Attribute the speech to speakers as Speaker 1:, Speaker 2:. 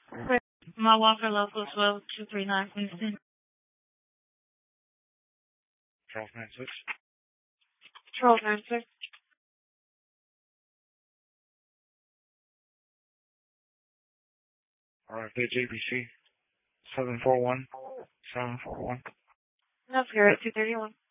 Speaker 1: My Walker Local 12239, Winston.
Speaker 2: Charles 96.
Speaker 1: Charles 96.
Speaker 2: Alright, JBC 741. 741.
Speaker 1: That's here at 231.